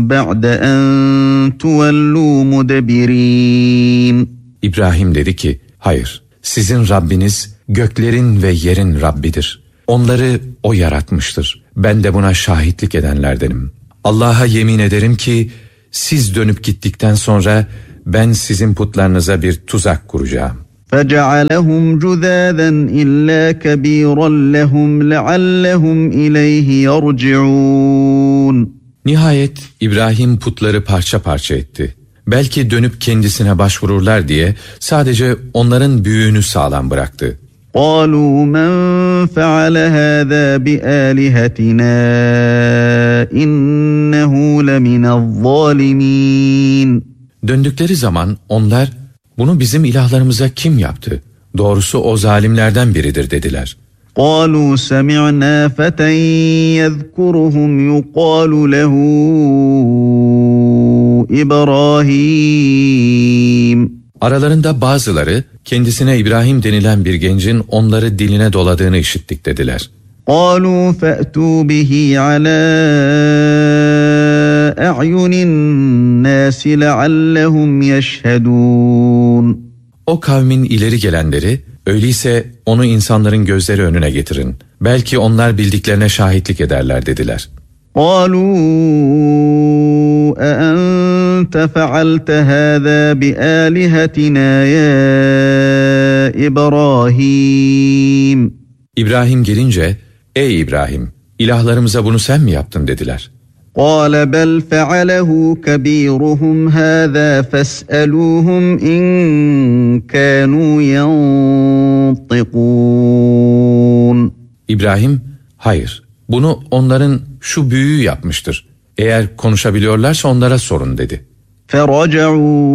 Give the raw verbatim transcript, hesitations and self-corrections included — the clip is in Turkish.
بَعْدَ أَنْ تُوَلُّوا مُدَبِرِينَ. İbrahim dedi ki, hayır, sizin Rabbiniz göklerin ve yerin Rabbidir. Onları O yaratmıştır. Ben de buna şahitlik edenlerdenim. Allah'a yemin ederim ki siz dönüp gittikten sonra ben sizin putlarınıza bir tuzak kuracağım. فَجَعَلَهُمْ جُذَاذًا إِلَّا كَبِيرًا لَهُمْ لَعَلَّهُمْ إِلَيْهِ يَرْجِعُونَ. Nihayet İbrahim putları parça parça etti. Belki dönüp kendisine başvururlar diye sadece onların büyüğünü sağlam bıraktı. قَالُوا مَنْ فَعَلَ هَذَا بِآلِهَتِنَا إِنَّهُ لَمِنَ الظَّالِمِينَ. Döndükleri zaman onlar, bunu bizim ilahlarımıza kim yaptı? Doğrusu o zalimlerden biridir dediler. قَالُوا سَمِعْنَا فَتًى يَذْكُرُهُمْ يُقَالُ لَهُ İbrahim. Aralarında bazıları kendisine İbrahim denilen bir gencin onları diline doladığını işittik dediler. قَالُوا فَأْتُوا بِهِ عَلَى أَعْيُنِ النَّاسِ لَعَلَّهُمْ يَشْهَدُونَ. O kavmin ileri gelenleri, öyleyse onu insanların gözleri önüne getirin. Belki onlar bildiklerine şahitlik ederler dediler. قَالُوا أَأَنْتَ فَعَلْتَ هَذَا بِآلِهَتِنَا يَا إِبْرَاهِيمُ. İbrahim gelince, ey İbrahim, ilahlarımıza bunu sen mi yaptın dediler. قَالَ بَلْ فَعَلَهُ كَبِيرُهُمْ هَذَا فَاسْأَلُوهُمْ إِنْ كَانُوا يَنْطِقُونَ. İbrahim, hayır, bunu onların şu büyüğü yapmıştır. Eğer konuşabiliyorlarsa onlara sorun dedi. فَرَجَعُوا